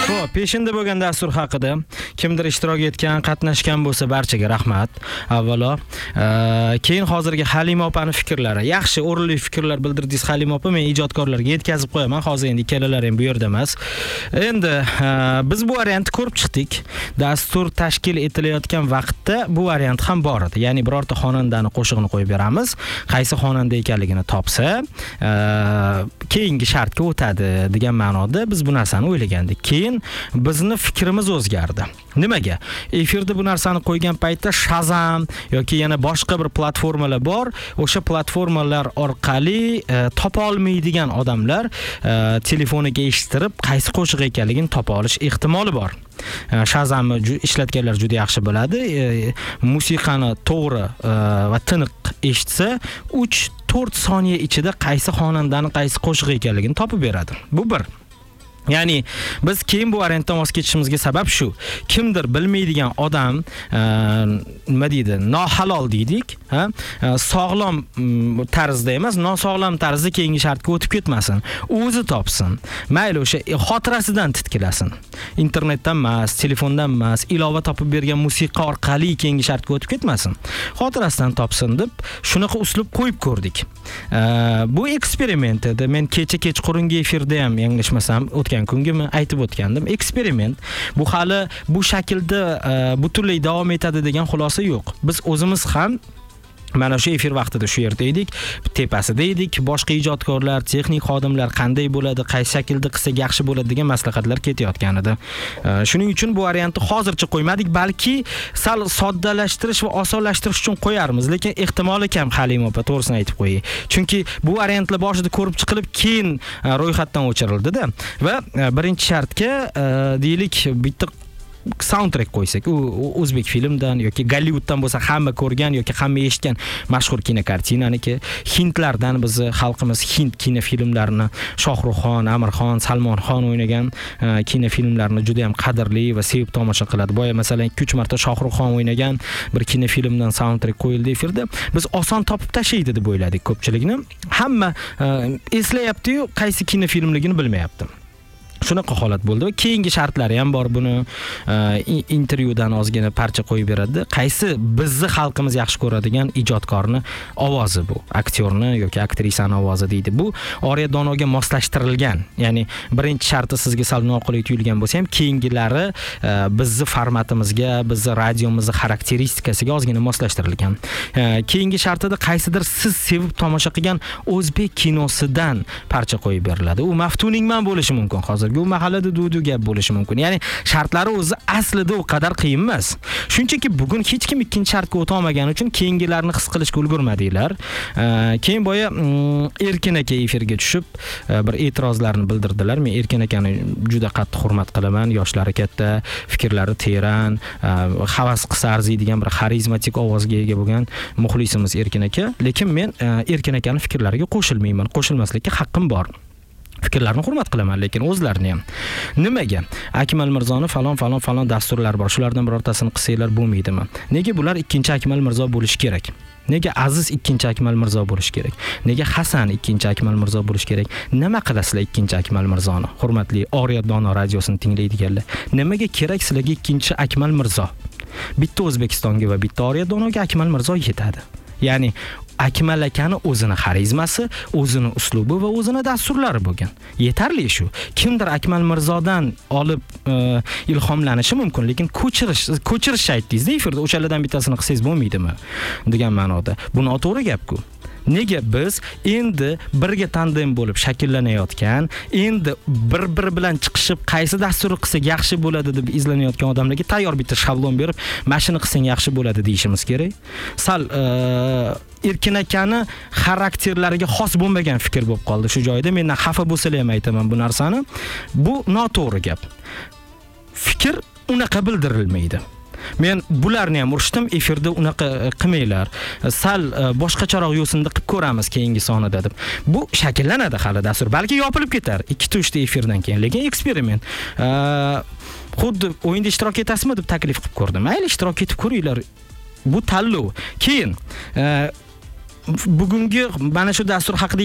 Xo'p, peshinda bo'lgan dastur haqida kimdir ishtirok etgan, qatnashgan bo'lsa barchaga rahmat. Avvalo, keyin hozirgi Halima opani fikrlari. Yaxshi, o'rinli fikrlar bildirdingiz Halima opa. Men ijodkorlarga yetkazib qo'yaman. Hozir endi ikkalalar ham bu yerda emas. Endi biz bu variantni ko'rib chiqdik. Dastur tashkil etilayotgan vaqtda bu variant ham bor edi. Ya'ni birorta xonandani qo'shig'ini qo'yib beramiz. Qaysi xonanda ekanligini topsa, keyingi shartga o'tadi degan ma'noda biz bu narsani o'ylagandik. Keyin bizni fikrimiz o'zgardi. Nimaga? Efirda bu narsani qo'ygan paytda Shazam yoki yana boshqa bir platformalar bor. O'sha platformalar orqali topa olmaydigan odamlar telefoniga eshittirib, qaysi qo'shiq ekanligini topa olish ehtimoli bor. Shazamni ishlatganlar juda yaxshi biladi. Musiqani to'g'ri va tiniq eshitsa, 3-4 soniya ichida qaysi xonandani qaysi qo'shiq ekanligini topib beradi. Bu bir. Ya'ni biz keyin bu variantdan voz kechishimizga sabab shu. Kimdir bilmaydigan odam nima deydi? Nohalol deydik, ha? Sog'lom tarzda emas, nosog'lom tarzda keyingi shartga o'tib ketmasin. O'zi topsin. Mayli o'sha xotirasidan titkilasin. Internetdan emas, telefondan emas, ilova topib bergan musiqa orqali keyingi shartga o'tib ketmasin. Xotirasidan topsin deb shunaqa uslub qo'yib ko'rdik. Bu eksperiment edi. Men kechqurungi efirda ham yanglishmasam o'tgan kunga aytib o'tgandim. Eksperiment. Bu hali bu shaklda butunlay davom etadi degan xulosa yo'q. Biz o'zimiz ham mana shu efir vaqtida shu yerda edik, tepasida edik. Boshqa ijodkorlar, texnik xodimlar qanday bo'ladi, qaysi shaklda qilsak yaxshi bo'ladi degan maslahatlar ketayotgan edi. Shuning uchun bu variantni hozircha qo'ymadik, balki sal soddalashtirish va osonlashtirish uchun qo'yarmiz, lekin ehtimoli kam. Halima opa, to'g'risini aytib qo'ying. Chunki bu variantlar boshida ko'rib chiqilib, keyin ro'yxatdan o'chirildi-da. Va birinchi shartga deylik bitta soundtrack qo'ysak, u o'zbek filmdan yoki Gollivuddan bo'lsa hamma ko'rgan yoki hamma eshitgan mashhur kinokartinaniki, hindlardan bizni xalqimiz hind kinofilmlarini, Shohruxxon, Amirxon, Salmonxon o'ynagan kinofilmlarni juda ham qadrli va sevib tomosha qiladi. Boya masalan 2-3 marta Shohruxxon o'ynagan bir kinofilmdan soundtrack qo'yildi efirda. Biz oson topib tashlaydi deb o'yladik ko'pchilikni. Hamma eslayapti-yu, qaysi kinofilmligini bilmayapti. Shunaqa holat bo'ldi va keyingi shartlari ham bor. Buni intervyudan ozgina parcha qo'yib beradi. Qaysi bizni xalqimiz yaxshi ko'radigan ijodkorni ovozi bu, aktyorni yoki aktrisani ovozi deydi. Bu Oriya Donoga moslashtirilgan. Ya'ni birinchi sharti sizga sal noqulay tuyulgan bo'lsa ham, keyingilari bizni formatimizga, bizni radiomizni xarakteristikasiga ozgina moslashtirilgan. Keyingi shartida qaysidir siz sevib tomosha qilgan o'zbek kinosidan parcha qo'yib beriladi. U Maftuningman bo'lishi mumkin hozir. Bu mahallada duv gap bo'lishi mumkin. Ya'ni shartlari o'zi aslida o qadar qiyin emas. Shunchaki bugun hech kim ikkinchi shartga o'ta olmagani uchun keyingilarni his qilishga ulgurmadinglar. Keyin boya Erkin aka efirga tushib bir e'tirozlarni bildirdilar. Men Erkin akani juda qattiq hurmat qilaman. Yoshlari katta, fikrlari teran, havas qilsa arziydigan bir xarizmatik ovozga ega bo'lgan muxlisimiz Erkin aka. Lekin men Erkin akani fikrlariga qo'shilmayman. Qo'shilmaslikka haqqim bor. Fikrlarni hurmat qilaman, lekin o'zlarini ham. Nimaga? Akmal Mirzoni falon dasturlar bor. Shulardan birortasini qilsanglar bo'lmaydimi? Nega bular ikkinchi Akmal Mirzo bo'lishi kerak? Nega Aziz ikkinchi Akmal Mirzo bo'lishi kerak? Nega Hasan ikkinchi Akmal Mirzo bo'lishi kerak? Nima qilasizlar ikkinchi Akmal Mirzoni? Hurmatli Oriya Dono radiosini tinglaydiganlar. Nimaga kerak sizlarga ikkinchi Akmal Mirzo? Bitta O'zbekistonga va bitta Oriya Donoga Akmal Mirzo yetadi. Ya'ni Akmal akani o'zini xarizmasi, o'zini uslubi va o'zini dasturlari bo'lgan. Yetarli shu. Kimdir Akmal Mirzodan olib ilhomlanishi mumkin, lekin ko'chirish aytdingiz-da efirda, o'shalardan bittasini qilsangiz bo'lmaydimi degan ma'noda. Bu noto'g'ri gap-ku. Nega biz endi birga tandem bo'lib shakllanayotgan, endi bir-biri bilan chiqishib qaysi dasturni qilsak yaxshi bo'ladi deb izlanayotgan odamlarga tayyor bitta shablon berib, mashina qilsang yaxshi bo'ladi deyishimiz kerak. Sal Erkin akani xarakterlariga xos bo'lmagan fikr bo'lib qoldi. Shu joyda mendan xafa bo'lsalar ham aytaman bu narsani. Bu noto'g'ri gap. Fikr unaqa bildirilmaydi. Men bularni ham urishdim, efirda unaqa qilmanglar. Sal boshqacharoq yo'sinda qilib ko'ramiz keyingi sonida deb. Bu shakllanadi hali dastur. Balki yopilib ketar 2-3 ta efirdan keyin, lekin eksperiment. Xuddi o'yinda ishtirok etasizmi deb taklif qilib ko'rdim. Mayli, ishtirok etib ko'ringlar. Bu tanlov. Keyin bugungi mana shu dastur haqida